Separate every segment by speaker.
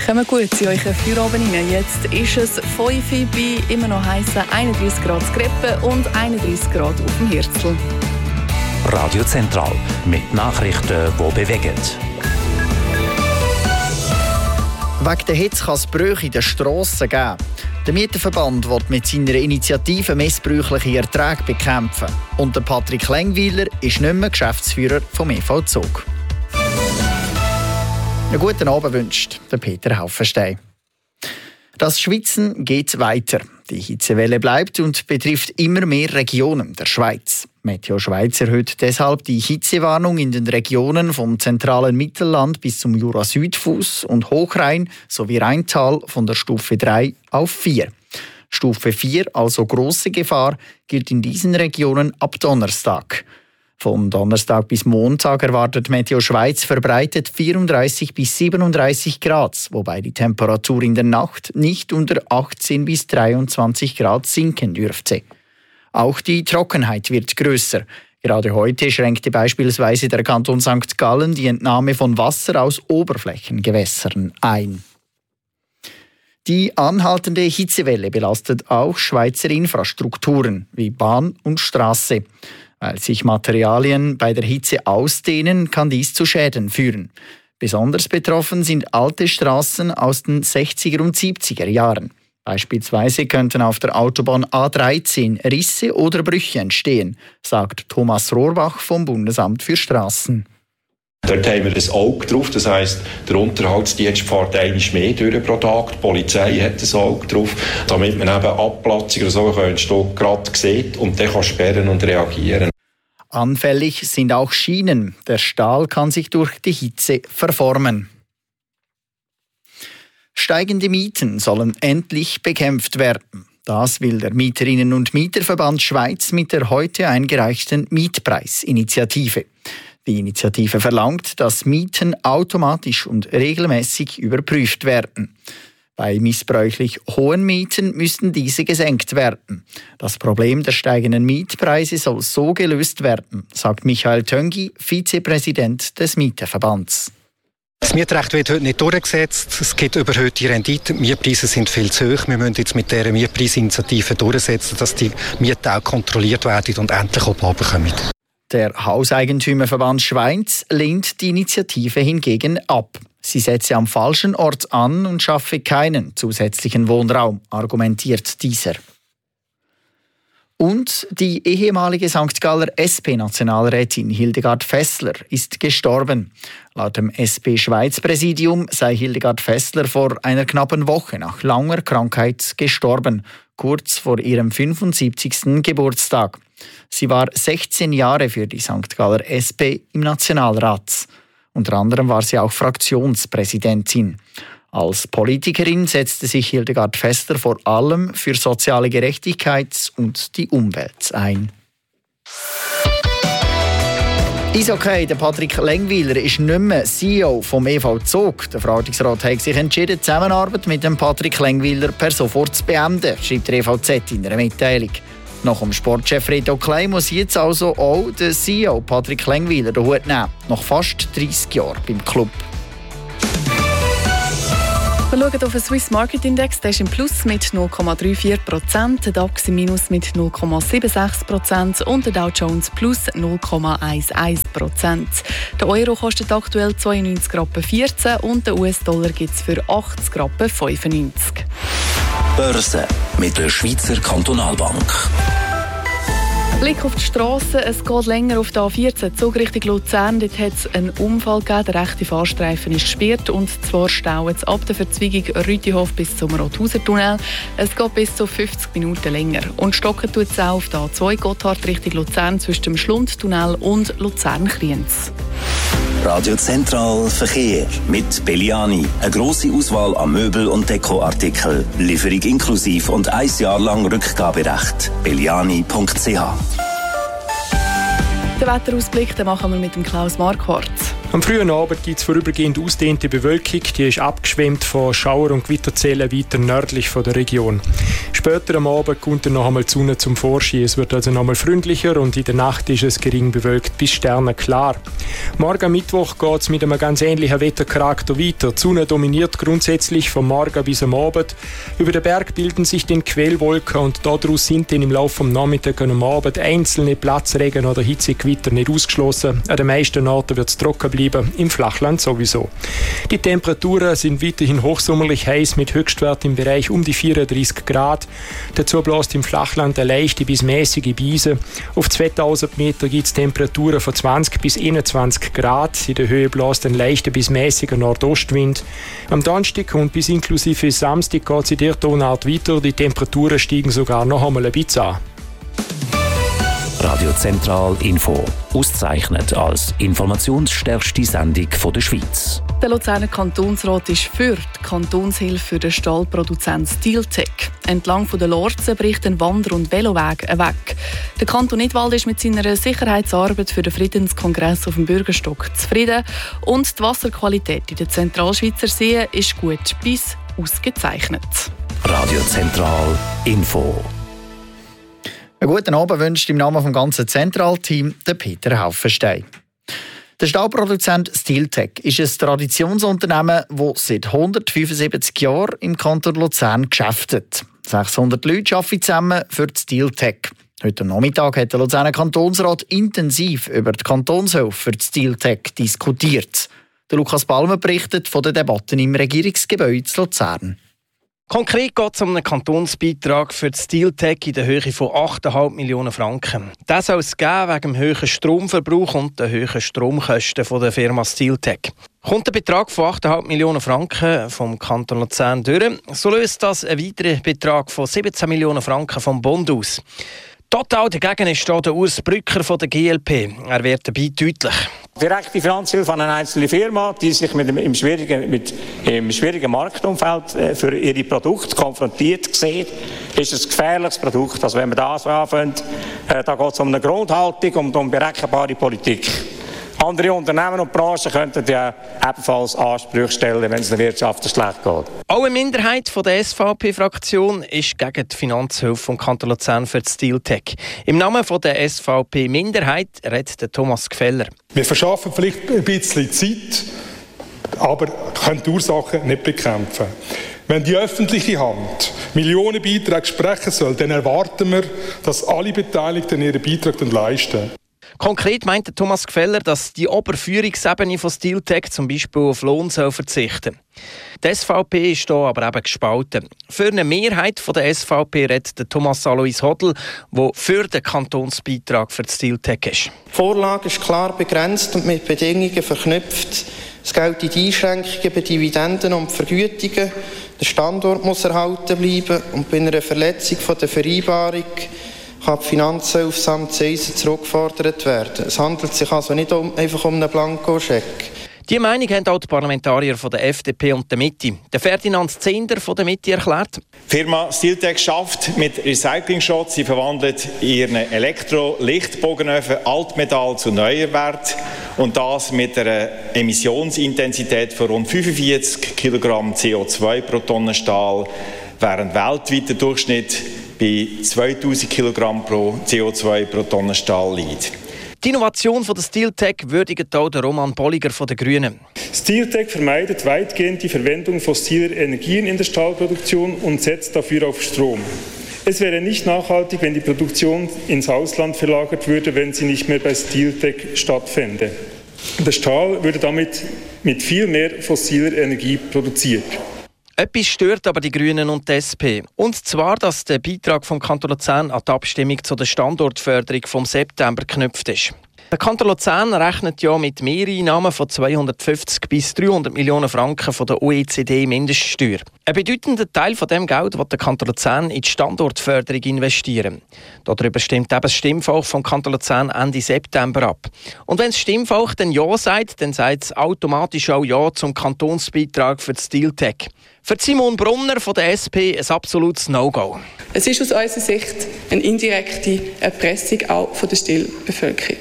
Speaker 1: Kommen gut in euren Feierabend rein. Jetzt ist es 5 Uhr bei immer noch heissen 31 Grad zu Greppen und 31 Grad auf dem Hirzl.
Speaker 2: Radio Zentral mit Nachrichten, die bewegen.
Speaker 3: Wegen der Hitze kann es Brüche in den Strassen geben. Der Mieterverband will mit seiner Initiative missbräuchliche Erträge bekämpfen. Und der Patrick Lengwiler ist nicht mehr Geschäftsführer vom EV Zug. Einen guten Abend wünscht der Peter Haufenstein. Das Schwitzen geht weiter. Die Hitzewelle bleibt und betrifft immer mehr Regionen der Schweiz. Meteo Schweiz erhöht deshalb die Hitzewarnung in den Regionen vom zentralen Mittelland bis zum Jura-Südfuss und Hochrhein sowie Rheintal von der Stufe 3 auf 4. Stufe 4, also grosse Gefahr, gilt in diesen Regionen ab Donnerstag. Von Donnerstag bis Montag erwartet Meteo Schweiz verbreitet 34 bis 37 Grad, wobei die Temperatur in der Nacht nicht unter 18 bis 23 Grad sinken dürfte. Auch die Trockenheit wird grösser. Gerade heute schränkte beispielsweise der Kanton St. Gallen die Entnahme von Wasser aus Oberflächengewässern ein. Die anhaltende Hitzewelle belastet auch Schweizer Infrastrukturen wie Bahn und Straße. Weil sich Materialien bei der Hitze ausdehnen, kann dies zu Schäden führen. Besonders betroffen sind alte Straßen aus den 60er und 70er Jahren. Beispielsweise könnten auf der Autobahn A13 Risse oder Brüche entstehen, sagt Thomas Rohrbach vom Bundesamt für Straßen.
Speaker 4: Dort haben wir ein Auge drauf, das heisst, der Unterhaltsdienst fährt einmal mehr durch pro Tag, die Polizei hat ein Auge drauf, damit man eben Abplatzungen oder so gerade sieht und dann kann sperren und reagieren.
Speaker 3: Anfällig sind auch Schienen. Der Stahl kann sich durch die Hitze verformen. Steigende Mieten sollen endlich bekämpft werden. Das will der Mieterinnen- und Mieterverband Schweiz mit der heute eingereichten Mietpreisinitiative. Die Initiative verlangt, dass Mieten automatisch und regelmäßig überprüft werden. Bei missbräuchlich hohen Mieten müssten diese gesenkt werden. Das Problem der steigenden Mietpreise soll so gelöst werden, sagt Michael Töngi, Vizepräsident des Mieterverbands.
Speaker 5: Das Mietrecht wird heute nicht durchgesetzt. Es gibt überhöhte Rendite. Die Mietpreise sind viel zu hoch. Wir müssen jetzt mit dieser Mietpreisinitiative durchsetzen, dass die Mieten auch kontrolliert werden und endlich auch runterkommen.
Speaker 3: Der Hauseigentümerverband Schweiz lehnt die Initiative hingegen ab. Sie setze am falschen Ort an und schaffe keinen zusätzlichen Wohnraum, argumentiert dieser. Und die ehemalige St. Galler SP-Nationalrätin Hildegard Fessler ist gestorben. Laut dem SP-Schweiz-Präsidium sei Hildegard Fessler vor einer knappen Woche nach langer Krankheit gestorben, kurz vor ihrem 75. Geburtstag. Sie war 16 Jahre für die St. Galler SP im Nationalrat. Unter anderem war sie auch Fraktionspräsidentin. Als Politikerin setzte sich Hildegard Fessler vor allem für soziale Gerechtigkeit und die Umwelt ein. Eishockey, der Patrick Lengwiler ist nicht mehr CEO vom EV Zug. Der Verwaltungsrat hat sich entschieden, die Zusammenarbeit mit dem Patrick Lengwiler per sofort zu beenden, schreibt der EVZ in einer Mitteilung. Nach dem Sportchef Reto Klein muss jetzt also auch der CEO Patrick Lengwiler den Hut nehmen, nach fast 30 Jahren beim Club.
Speaker 1: Wir schauen auf den Swiss Market Index, der ist im Plus mit 0,34%, der DAX im Minus mit 0,76% und der Dow Jones plus 0,11%. Der Euro kostet aktuell 92,14 Rappen und den US-Dollar gibt es für 80,95 Rappen.
Speaker 2: Börse mit der Schweizer Kantonalbank.
Speaker 1: Blick auf die Strasse, es geht länger auf der A14 Zug Richtung Luzern. Dort hat es einen Unfall gegeben, der rechte Fahrstreifen ist gesperrt und zwar stauen es ab der Verzweigung Rütihof bis zum Rothauser-Tunnel. Es geht bis zu 50 Minuten länger. Und stocken tut es auch auf der A2 Gotthard Richtung Luzern zwischen dem Schlundtunnel und Luzern-Kriens.
Speaker 2: Radio Zentral Verkehr mit Belliani. Eine grosse Auswahl an Möbel- und Dekoartikeln. Lieferung inklusiv und 1 Jahr lang Rückgaberecht. belliani.ch.
Speaker 1: Den Wetterausblick den machen wir mit dem Klaus Marquardt.
Speaker 6: Am frühen Abend gibt es vorübergehend ausgedehnte Bewölkung. Die ist abgeschwemmt von Schauer- und Gewitterzellen weiter nördlich von der Region. Später am Abend kommt dann noch einmal die Sonne zum Vorschein. Es wird also noch einmal freundlicher und in der Nacht ist es gering bewölkt bis sternenklar. Morgen Mittwoch geht es mit einem ganz ähnlichen Wettercharakter weiter. Die Sonne dominiert grundsätzlich vom Morgen bis am Abend. Über den Berg bilden sich dann Quellwolken und daraus sind dann im Laufe des Nachmittags und am Abend einzelne Platzregen oder Hitzegewitter nicht ausgeschlossen. An den meisten Orten wird es trocken bleiben, im Flachland sowieso. Die Temperaturen sind weiterhin hochsommerlich heiß mit Höchstwert im Bereich um die 34 Grad. Dazu bläst im Flachland eine leichte bis mäßige Brise. Auf 2000 Meter gibt es Temperaturen von 20 bis 21 Grad. In der Höhe bläst ein leichter bis mäßiger Nordostwind. Am Donnerstag und bis inklusive Samstag geht es in der Tonart weiter. Die Temperaturen steigen sogar noch einmal ein bisschen an.
Speaker 2: Radio Zentral Info. Ausgezeichnet als informationsstärkste Sendung der Schweiz.
Speaker 1: Der Luzerner Kantonsrat ist für die Kantonshilfe für den Stahlproduzent Steeltec. Entlang der Lorzen bricht ein Wander- und Veloweg weg. Der Kanton Nidwald ist mit seiner Sicherheitsarbeit für den Friedenskongress auf dem Bürgerstock zufrieden. Und die Wasserqualität in den Zentralschweizer Seen ist gut bis ausgezeichnet.
Speaker 2: Radio Zentral Info.
Speaker 3: Einen guten Abend wünscht im Namen des ganzen Zentralteam der Peter Haufenstein. Der Stahlproduzent Steeltec ist ein Traditionsunternehmen, das seit 175 Jahren im Kanton Luzern geschäftet. 600 Leute arbeiten zusammen für die Steeltec. Heute Nachmittag hat der Luzerner Kantonsrat intensiv über die Kantonshilfe für die Steeltec diskutiert. Der Lukas Balmer berichtet von den Debatten im Regierungsgebäude zu Luzern.
Speaker 7: Konkret geht es um einen Kantonsbeitrag für die Steeltec in der Höhe von 8,5 Millionen Franken. Das soll es geben wegen dem hohen Stromverbrauch und den hohen Stromkosten der Firma Steeltec. Kommt der Betrag von 8,5 Millionen Franken vom Kanton Luzern durch, so löst das einen weiteren Betrag von 17 Millionen Franken vom Bund aus. Total dagegen steht der Urs Brücker von der GLP. Er wird dabei deutlich.
Speaker 8: Direkte Finanzhilfe an eine einzelne Firma, die sich im schwierigen Marktumfeld für ihre Produkte konfrontiert sieht, ist ein gefährliches Produkt. Also wenn man das anfängt, da geht es um eine Grundhaltung und um berechenbare Politik. Andere Unternehmen und Branchen könnten ja ebenfalls Ansprüche stellen, wenn es der Wirtschaft schlecht geht.
Speaker 7: Auch eine Minderheit von der SVP-Fraktion ist gegen die Finanzhilfe vom Kanton Luzern für die Steeltec. Im Namen von der SVP-Minderheit redet Thomas Gfeller.
Speaker 6: Wir verschaffen vielleicht ein bisschen Zeit, aber können die Ursachen nicht bekämpfen. Wenn die öffentliche Hand Millionenbeiträge sprechen soll, dann erwarten wir, dass alle Beteiligten ihren Beitrag leisten.
Speaker 7: Konkret meinte Thomas Gfeller, dass die Oberführungsebene von Steeltec zum Beispiel auf Lohn verzichten soll. Die SVP ist hier aber eben gespalten. Für eine Mehrheit von der SVP redet Thomas Alois Hodl, der für den Kantonsbeitrag für die Steeltec ist.
Speaker 9: Die Vorlage ist klar begrenzt und mit Bedingungen verknüpft. Es gelten die Einschränkungen bei Dividenden und Vergütungen. Der Standort muss erhalten bleiben und bei einer Verletzung von der Vereinbarung kann die Finanzhilfe samt Zinsen zurückgefordert werden. Es handelt sich also nicht einfach um einen Blankoscheck.
Speaker 7: Die Meinung haben auch die Parlamentarier von der FDP und der Mitte. Der Ferdinand Zehnder von der Mitte erklärt:
Speaker 10: Die Firma Steeltec schafft mit Recyclingschutz. Sie verwandelt ihren Elektro-Lichtbogenöfen Altmetall zu Neuerwert und das mit einer Emissionsintensität von rund 45 Kilogramm CO2 pro Tonne Stahl, während weltweit der Durchschnitt bei 2000 Kilogramm pro CO2 pro Tonne Stahl liegt.
Speaker 7: Die Innovation von der Steeltec würdigt auch der Roman Bolliger von den Grünen.
Speaker 11: Steeltec vermeidet weitgehend die Verwendung fossiler Energien in der Stahlproduktion und setzt dafür auf Strom. Es wäre nicht nachhaltig, wenn die Produktion ins Ausland verlagert würde, wenn sie nicht mehr bei Steeltec stattfände. Der Stahl würde damit mit viel mehr fossiler Energie produziert.
Speaker 7: Etwas stört aber die Grünen und die SP. Und zwar, dass der Beitrag vom Kanton Luzern an die Abstimmung zu der Standortförderung vom September geknüpft ist. Der Kanton Luzern rechnet ja mit Mehreinnahmen von 250 bis 300 Millionen Franken von der OECD-Mindeststeuer. Ein bedeutender Teil von dem Geld will der Kanton Luzern in die Standortförderung investieren. Darüber stimmt eben das Stimmvolk vom Kanton Luzern Ende September ab. Und wenn das Stimmvolk dann Ja sagt, dann sagt es automatisch auch Ja zum Kantonsbeitrag für die Steeltec. Für Simon Brunner von der SP ein absolutes No-Go.
Speaker 12: Es ist aus unserer Sicht eine indirekte Erpressung auch von der Stillbevölkerung.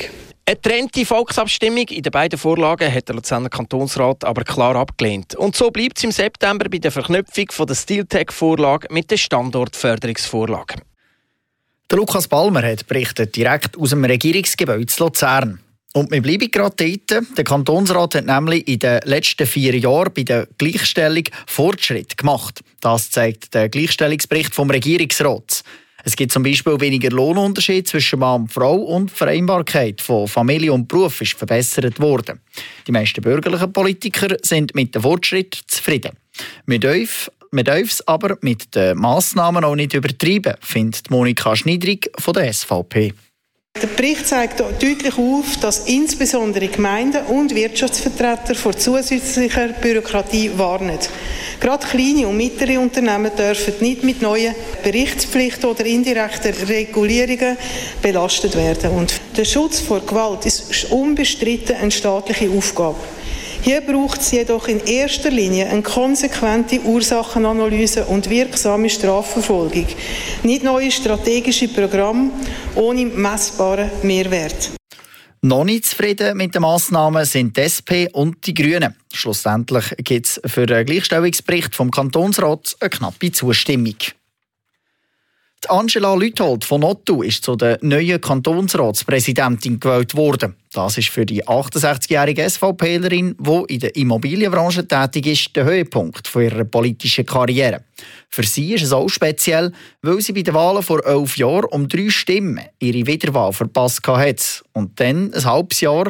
Speaker 7: Eine getrennte Volksabstimmung in den beiden Vorlagen hat der Luzerner Kantonsrat aber klar abgelehnt. Und so bleibt es im September bei der Verknüpfung von der Steeltech-Vorlage mit der Standortförderungsvorlage.
Speaker 3: Der Lukas Balmer hat berichtet direkt aus dem Regierungsgebäude zu Luzern. Und wir bleiben gerade dort. Der Kantonsrat hat nämlich in den letzten 4 Jahren bei der Gleichstellung Fortschritt gemacht. Das zeigt der Gleichstellungsbericht vom Regierungsrat. Es gibt zum Beispiel weniger Lohnunterschied zwischen Mann und Frau und die Vereinbarkeit von Familie und Beruf ist verbessert worden. Die meisten bürgerlichen Politiker sind mit dem Fortschritt zufrieden. Wir dürfen es aber mit den Massnahmen auch nicht übertreiben, findet Monika Schniedrig von der SVP.
Speaker 12: Der Bericht zeigt deutlich auf, dass insbesondere Gemeinden und Wirtschaftsvertreter vor zusätzlicher Bürokratie warnen. Gerade kleine und mittlere Unternehmen dürfen nicht mit neuen Berichtspflichten oder indirekten Regulierungen belastet werden. Und der Schutz vor Gewalt ist unbestritten eine staatliche Aufgabe. Hier braucht es jedoch in erster Linie eine konsequente Ursachenanalyse und wirksame Strafverfolgung. Nicht neue strategische Programme ohne messbaren Mehrwert.
Speaker 3: Noch nicht zufrieden mit den Massnahmen sind die SP und die Grünen. Schlussendlich gibt es für den Gleichstellungsbericht vom Kantonsrat eine knappe Zustimmung. Die Angela Lüthold von Nottu ist zu der neuen Kantonsratspräsidentin gewählt worden. Das ist für die 68-jährige SVPlerin, die in der Immobilienbranche tätig ist, der Höhepunkt von ihrer politischen Karriere. Für sie ist es auch speziell, weil sie bei den Wahlen vor 11 Jahren um 3 Stimmen ihre Wiederwahl verpasst hat und dann ein halbes Jahr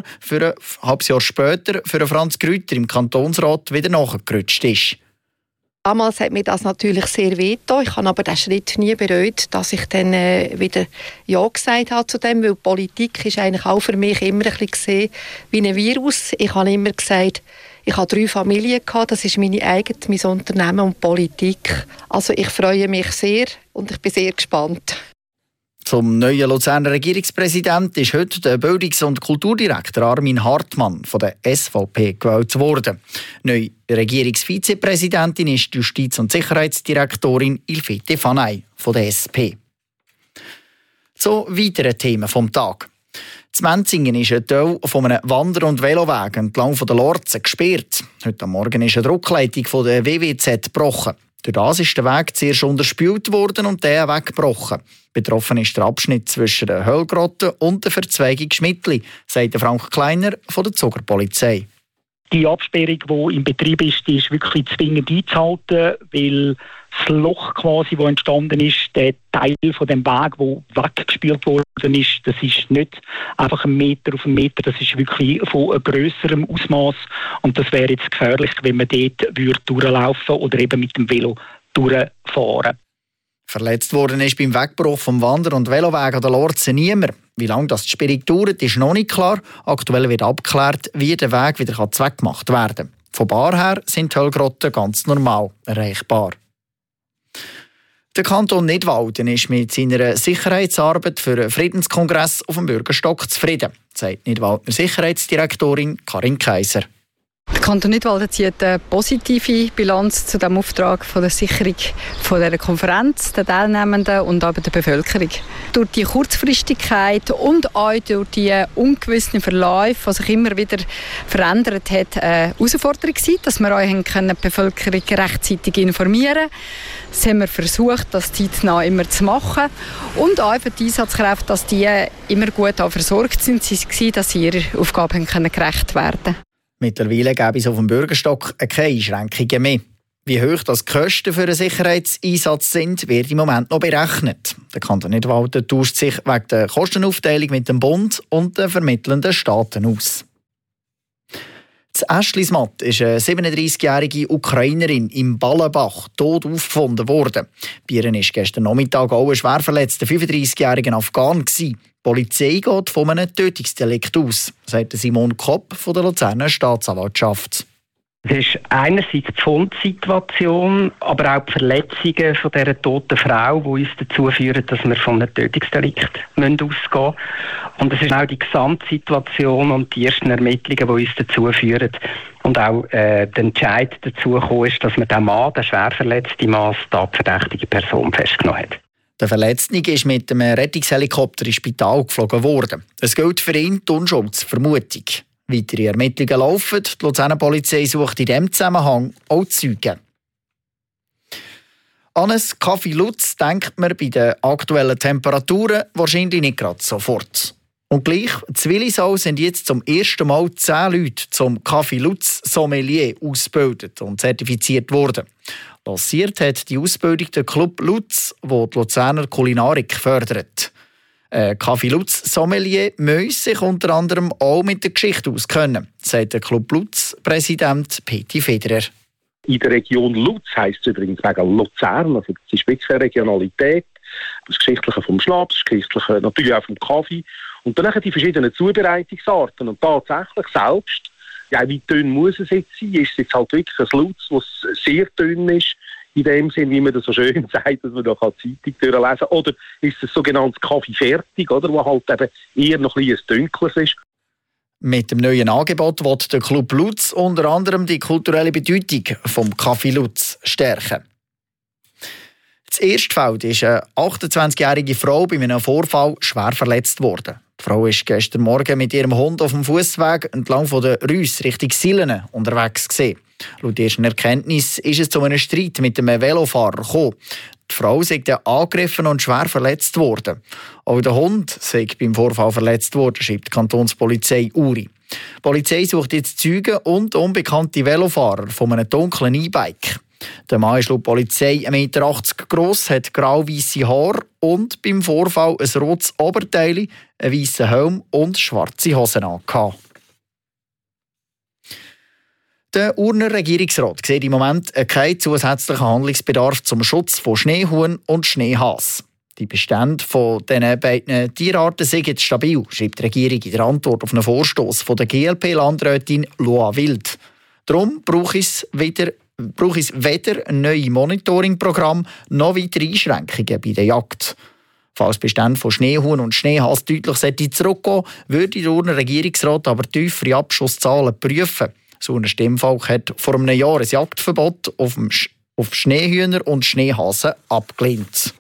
Speaker 3: später für Franz Grüter im Kantonsrat wieder nachgerutscht ist.
Speaker 13: Damals hat mir das natürlich sehr wehgetan. Ich habe aber den Schritt nie bereut, dass ich dann wieder Ja gesagt habe zu dem, weil Politik ist eigentlich auch für mich immer ein bisschen gesehen wie ein Virus. Ich habe immer gesagt, ich habe 3 Familien gehabt, das ist meine eigene, mein Unternehmen und Politik. Also ich freue mich sehr und ich bin sehr gespannt.
Speaker 3: Zum neuen Luzerner Regierungspräsident ist heute der Bildungs- und Kulturdirektor Armin Hartmann von der SVP gewählt worden. Neue Regierungsvizepräsidentin ist die Justiz- und Sicherheitsdirektorin Ilfete Fanay von der SP. Zu weiteren Themen vom Tag. In Menzingen ist ein Teil von einem Wander- und Veloweg entlang der Lorze gesperrt. Heute Morgen ist eine Druckleitung von der WWZ gebrochen. Durch das ist der Weg zuerst unterspült worden und der weggebrochen. Betroffen ist der Abschnitt zwischen der Höllgrotte und der Verzweigung Schmidtli, sagt Frank Kleiner von der Zugerpolizei.
Speaker 14: Die Absperrung, die im Betrieb ist, die ist wirklich zwingend einzuhalten, weil das Loch, das entstanden ist, der Teil von dem Weg, der weggespült worden ist, das ist nicht einfach 1 Meter auf 1 Meter, das ist wirklich von grösserem Ausmaß und das wäre jetzt gefährlich, wenn man dort durchlaufen oder eben mit dem Velo durchfahren.
Speaker 3: Verletzt worden ist beim Wegbruch vom Wander- und Veloweg an der Lorze niemand. Wie lange das die Sperrung dauert, ist noch nicht klar. Aktuell wird abgeklärt, wie der Weg wieder zweckgemacht werden kann. Von Bar her sind die Höllgrotten ganz normal erreichbar. Der Kanton Nidwalden ist mit seiner Sicherheitsarbeit für einen Friedenskongress auf dem Bürgerstock zufrieden, sagt Nidwaldner Sicherheitsdirektorin Karin Kaiser.
Speaker 15: Der Kanton Nidwalden zieht eine positive Bilanz zu dem Auftrag von der Sicherung von dieser Konferenz, der Teilnehmenden und aber der Bevölkerung. Durch die Kurzfristigkeit und auch durch die ungewissen Verläufe, die sich immer wieder verändert hat, eine Herausforderung gewesen, dass wir auch die Bevölkerung rechtzeitig informieren können. Das haben wir versucht, das zeitnah immer zu machen. Und auch für die Einsatzkräfte, dass die immer gut versorgt sind, dass sie ihrer Aufgabe gerecht werden können.
Speaker 3: Mittlerweile gäbe es auf dem Bürgerstock keine Einschränkungen mehr. Wie hoch die Kosten für einen Sicherheitseinsatz sind, wird im Moment noch berechnet. Der Kanton Nidwalden tauscht sich wegen der Kostenaufteilung mit dem Bund und den vermittelnden Staaten aus. In Aschlismatt ist eine 37-jährige Ukrainerin im Ballenbach tot aufgefunden worden. Bei ihr war gestern Nachmittag auch ein schwer verletzter 35-jähriger Afghan. Die Polizei geht von einem Tötungsdelikt aus, sagt Simon Kopp von der Luzerner Staatsanwaltschaft.
Speaker 16: Es ist einerseits die Fundsituation, aber auch die Verletzungen von dieser toten Frau, die uns dazu führen, dass wir von einem Tötungsdelikt ausgehen müssen. Und es ist auch die Gesamtsituation und die ersten Ermittlungen, die uns dazu führen. Und auch der Entscheid dazu gekommen ist, dass man den Mann, den schwer verletzten Mann, als tatverdächtige Person festgenommen hat.
Speaker 3: Der Verletzte ist mit einem Rettungshelikopter ins Spital geflogen worden. Es gilt für ihn die Unschuldsvermutung. Weitere Ermittlungen laufen. Die Luzerner Polizei sucht in diesem Zusammenhang auch Zeugen. An ein Kaffee Lutz denkt man bei den aktuellen Temperaturen wahrscheinlich nicht gerade sofort. Und gleich, in Willisau sind jetzt zum ersten Mal 10 Leute zum Kaffee Lutz Sommelier ausgebildet und zertifiziert worden. Lanciert hat die Ausbildung der Club Lutz, der die Luzerner Kulinarik fördert. Kaffee Lutz Sommelier muss sich unter anderem auch mit der Geschichte auskennen, sagt der Club Lutz Präsident Peti Federer.
Speaker 17: In der Region Lutz heisst es übrigens wegen Luzern, also das ist wirklich eine Regionalität. Das Geschichtliche vom Schnaps, das Geschichtliche natürlich auch vom Kaffee. Und dann die verschiedenen Zubereitungsarten. Und tatsächlich selbst, ja, wie dünn muss es jetzt sein, ist es jetzt halt wirklich ein Lutz, das sehr dünn ist, in dem Sinn, wie man das so schön sagt, dass man da Zeitung durchlesen kann. Oder ist es sogenanntes Kaffee fertig, oder, wo halt eben eher noch ein dunkles ist.
Speaker 3: Mit dem neuen Angebot will der Club Lutz unter anderem die kulturelle Bedeutung vom Kaffee Lutz stärken. Das Erstfeld ist eine 28-jährige Frau bei einem Vorfall schwer verletzt worden. Die Frau war gestern Morgen mit ihrem Hund auf dem Fußweg entlang der Rüss Richtung Silene unterwegs gewesen. Laut ersten Erkenntnis ist es zu einem Streit mit einem Velofahrer gekommen. Die Frau sei angegriffen und schwer verletzt worden. Auch der Hund sei beim Vorfall verletzt worden, schreibt die Kantonspolizei Uri. Die Polizei sucht jetzt Zeugen und unbekannte Velofahrer von einem dunklen E-Bike. Der Mann ist laut Polizei 1,80 Meter gross, hat grau-weisse Haare und beim Vorfall ein rotes Oberteil, einen weißen Helm und schwarze Hosen an. Der Urner Regierungsrat sieht im Moment keinen zusätzlichen Handlungsbedarf zum Schutz von Schneehuhn und Schneehase. Die Bestände von diesen beiden Tierarten sind stabil, schreibt die Regierung in der Antwort auf einen Vorstoss von der GLP-Landrätin Loa Wild. Darum braucht es weder ein neues Monitoringprogramm noch weitere Einschränkungen bei der Jagd. Falls Bestände von Schneehuhn und Schneehase deutlich zurückgehen, würde der Urner Regierungsrat aber tiefere Abschusszahlen prüfen. So ein Stimmvolk hat vor einem Jahr ein Jagdverbot auf Schneehühner und Schneehasen abgelehnt.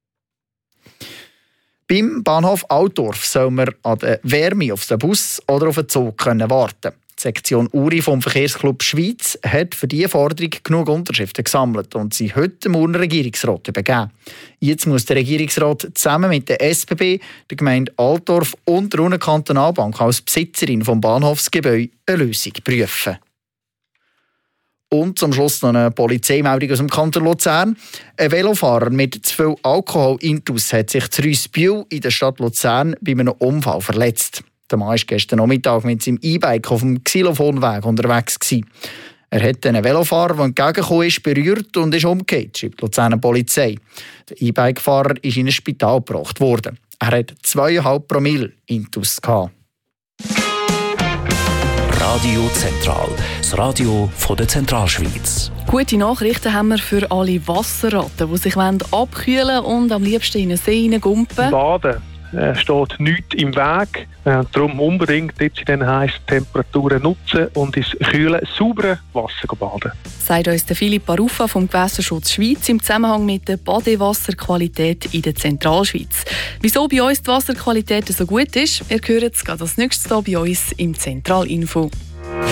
Speaker 3: Beim Bahnhof Altdorf soll man an der Wärme auf den Bus oder auf den Zug warten können. Die Sektion Uri vom Verkehrsclub Schweiz hat für diese Forderung genug Unterschriften gesammelt und sie heute dem Urner Regierungsrat übergeben. Jetzt muss der Regierungsrat zusammen mit der SBB, der Gemeinde Altdorf und der Urner Kantonalbank als Besitzerin des Bahnhofsgebäudes eine Lösung prüfen. Und zum Schluss noch eine Polizeimeldung aus dem Kanton Luzern. Ein Velofahrer mit zu viel Alkohol-Intus hat sich zu Rüssbühl in der Stadt Luzern bei einem Unfall verletzt. Der Mann war gestern Nachmittag mit seinem E-Bike auf dem Xylophonweg unterwegs gewesen. Er hat einen Velofahrer, der entgegengekommen ist, berührt und ist umgekehrt, schreibt die Luzerner Polizei. Der E-Bike-Fahrer ist in ein Spital gebracht worden. Er hat 2,5 Promille Intus gehabt.
Speaker 2: Radio Zentral, das Radio von der Zentralschweiz.
Speaker 1: Gute Nachrichten haben wir für alle Wasserratten, die sich abkühlen und am liebsten in einen See reingumpen.
Speaker 18: Baden steht nichts im Weg. Darum unbedingt jetzt in den heißen Temperaturen nutzen und ins kühle, saubere Wasser baden.
Speaker 1: Sagt uns der Philipp Baruffa vom Gewässerschutz Schweiz im Zusammenhang mit der Badewasserqualität in der Zentralschweiz. Wieso bei uns die Wasserqualität so gut ist, ihr hört es gerade als nächstes hier bei uns im Zentralinfo.